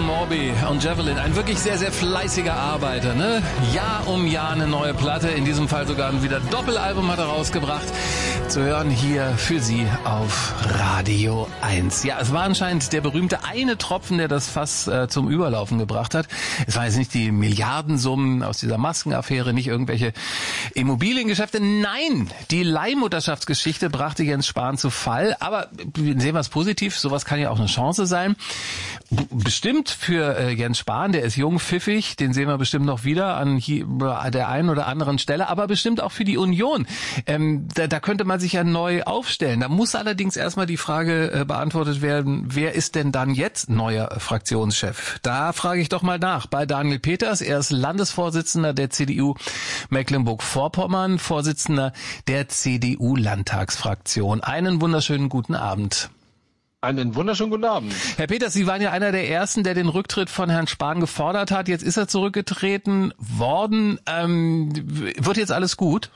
Morby und Javelin, ein wirklich sehr, sehr fleißiger Arbeiter, ne? Jahr um Jahr eine neue Platte, in diesem Fall sogar ein wieder Doppelalbum hat er rausgebracht. Zu hören hier für Sie auf Radio 1. Ja, es war anscheinend der berühmte eine Tropfen, der das Fass zum Überlaufen gebracht hat. Es waren jetzt nicht die Milliardensummen aus dieser Maskenaffäre, nicht irgendwelche Immobiliengeschäfte. Nein, die Leihmutterschaftsgeschichte brachte Jens Spahn zu Fall. Aber sehen wir es positiv, sowas kann ja auch eine Chance sein. Bestimmt für Jens Spahn, der ist jung, pfiffig, den sehen wir bestimmt noch wieder an der einen oder anderen Stelle, aber bestimmt auch für die Union. Da könnte man sich ja neu aufstellen. Da muss allerdings erstmal die Frage beantwortet werden, wer ist denn dann jetzt neuer Fraktionschef? Da frage ich doch mal nach bei Daniel Peters. Er ist Landesvorsitzender der CDU Mecklenburg-Vorpommern, Vorsitzender der CDU-Landtagsfraktion. Einen wunderschönen guten Abend. Einen wunderschönen guten Abend. Herr Peters, Sie waren ja einer der Ersten, der den Rücktritt von Herrn Spahn gefordert hat. Jetzt ist er zurückgetreten worden. Wird jetzt alles gut?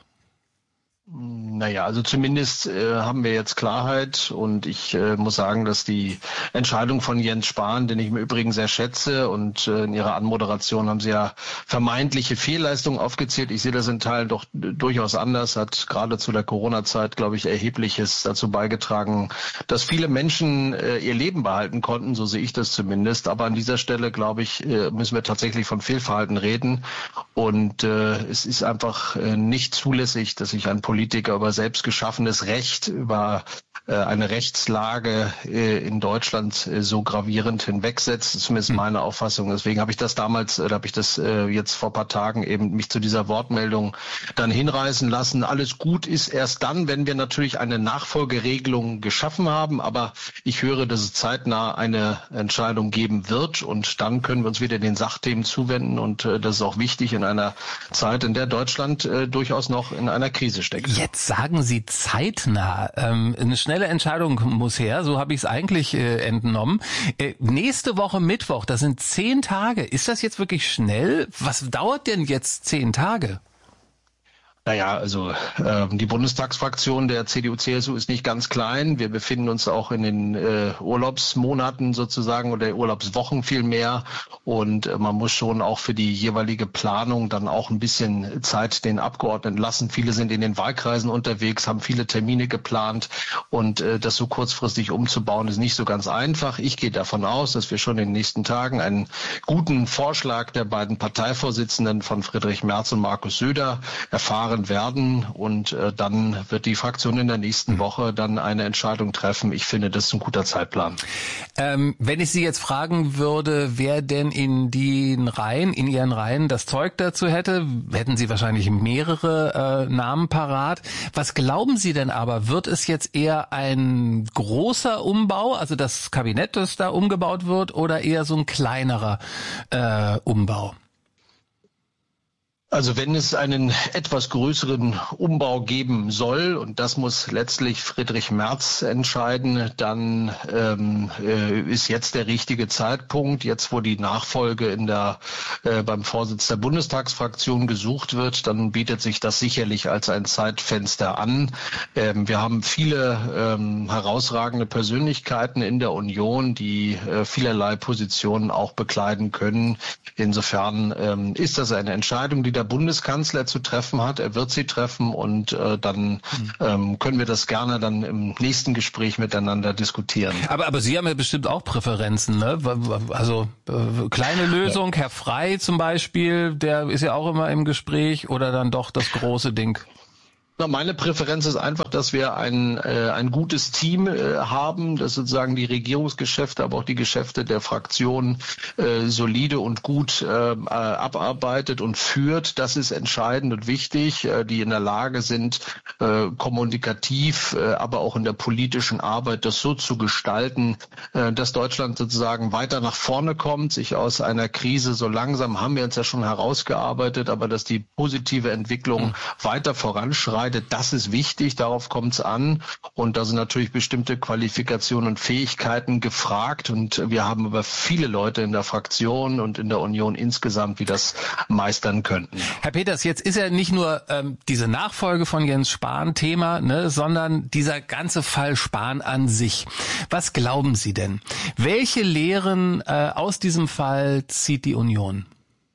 Naja, also zumindest haben wir jetzt Klarheit und ich muss sagen, dass die Entscheidung von Jens Spahn, den ich im Übrigen sehr schätze, und in Ihrer Anmoderation haben Sie ja vermeintliche Fehlleistungen aufgezählt. Ich sehe das in Teilen doch durchaus anders, hat gerade zu der Corona-Zeit, glaube ich, Erhebliches dazu beigetragen, dass viele Menschen ihr Leben behalten konnten, so sehe ich das zumindest. Aber an dieser Stelle, glaube ich, müssen wir tatsächlich von Fehlverhalten reden und es ist einfach nicht zulässig, dass sich ein Politiker über selbst geschaffenes Recht, über eine Rechtslage in Deutschland so gravierend hinwegsetzt. Das ist zumindest meine Auffassung. Deswegen habe ich das damals, jetzt vor ein paar Tagen eben mich zu dieser Wortmeldung dann hinreißen lassen. Alles gut ist erst dann, wenn wir natürlich eine Nachfolgeregelung geschaffen haben. Aber ich höre, dass es zeitnah eine Entscheidung geben wird. Und dann können wir uns wieder den Sachthemen zuwenden. Und das ist auch wichtig in einer Zeit, in der Deutschland durchaus noch in einer Krise steckt. Jetzt sagen Sie zeitnah. Eine schnelle Entscheidung muss her, so habe ich es eigentlich entnommen. Nächste Woche Mittwoch, das sind 10 Tage. Ist das jetzt wirklich schnell? Was dauert denn jetzt 10 Tage? Naja, also die Bundestagsfraktion der CDU-CSU ist nicht ganz klein. Wir befinden uns auch in den Urlaubsmonaten sozusagen oder Urlaubswochen vielmehr. Und man muss schon auch für die jeweilige Planung dann auch ein bisschen Zeit den Abgeordneten lassen. Viele sind in den Wahlkreisen unterwegs, haben viele Termine geplant. Und das so kurzfristig umzubauen, ist nicht so ganz einfach. Ich gehe davon aus, dass wir schon in den nächsten Tagen einen guten Vorschlag der beiden Parteivorsitzenden von Friedrich Merz und Markus Söder erfahren werden und dann wird die Fraktion in der nächsten Woche dann eine Entscheidung treffen. Ich finde, das ist ein guter Zeitplan. Wenn ich Sie jetzt fragen würde, wer denn in Ihren Reihen das Zeug dazu hätte, hätten Sie wahrscheinlich mehrere Namen parat. Was glauben Sie denn aber? Wird es jetzt eher ein großer Umbau, also das Kabinett, das da umgebaut wird, oder eher so ein kleinerer Umbau? Also wenn es einen etwas größeren Umbau geben soll, und das muss letztlich Friedrich Merz entscheiden, dann ist jetzt der richtige Zeitpunkt. Jetzt, wo die Nachfolge beim Vorsitz der Bundestagsfraktion gesucht wird, dann bietet sich das sicherlich als ein Zeitfenster an. Wir haben viele herausragende Persönlichkeiten in der Union, die vielerlei Positionen auch bekleiden können. Insofern ist das eine Entscheidung, die der Bundeskanzler zu treffen hat. Er wird sie treffen und dann können wir das gerne dann im nächsten Gespräch miteinander diskutieren. Aber Sie haben ja bestimmt auch Präferenzen, ne? Also kleine Lösung, ja. Herr Frey zum Beispiel, der ist ja auch immer im Gespräch, oder dann doch das große Ding? Na, meine Präferenz ist einfach, dass wir ein gutes Team haben, das sozusagen die Regierungsgeschäfte, aber auch die Geschäfte der Fraktion solide und gut abarbeitet und führt. Das ist entscheidend und wichtig, die in der Lage sind, kommunikativ, aber auch in der politischen Arbeit das so zu gestalten, dass Deutschland sozusagen weiter nach vorne kommt, sich aus einer Krise, so langsam haben wir uns ja schon herausgearbeitet, aber dass die positive Entwicklung weiter voranschreitet. entscheidet. Das ist wichtig, darauf kommt es an. Und da sind natürlich bestimmte Qualifikationen und Fähigkeiten gefragt. Und wir haben aber viele Leute in der Fraktion und in der Union insgesamt, die das meistern könnten. Herr Peters, jetzt ist ja nicht nur diese Nachfolge von Jens Spahn Thema, ne, sondern dieser ganze Fall Spahn an sich. Was glauben Sie denn? Welche Lehren aus diesem Fall zieht die Union?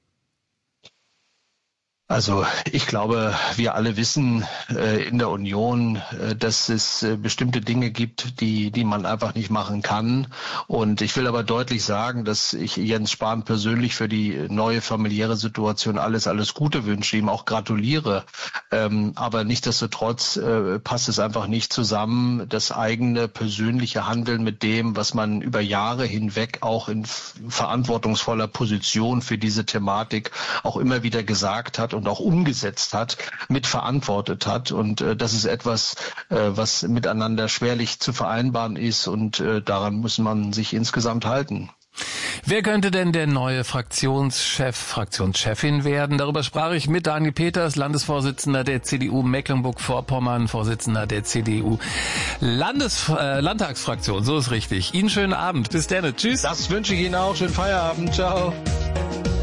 Also ich glaube, wir alle wissen in der Union, dass es bestimmte Dinge gibt, die man einfach nicht machen kann. Und ich will aber deutlich sagen, dass ich Jens Spahn persönlich für die neue familiäre Situation alles Gute wünsche, ihm auch gratuliere. Aber nichtsdestotrotz passt es einfach nicht zusammen, das eigene persönliche Handeln mit dem, was man über Jahre hinweg auch in verantwortungsvoller Position für diese Thematik auch immer wieder gesagt hat und auch umgesetzt hat, mitverantwortet hat. Und das ist etwas, was miteinander schwerlich zu vereinbaren ist. Und daran muss man sich insgesamt halten. Wer könnte denn der neue Fraktionschefin werden? Darüber sprach ich mit Daniel Peters, Landesvorsitzender der CDU Mecklenburg-Vorpommern, Vorsitzender der CDU Landtagsfraktion. So ist richtig. Ihnen schönen Abend. Bis dann. Tschüss. Das wünsche ich Ihnen auch. Schönen Feierabend. Ciao.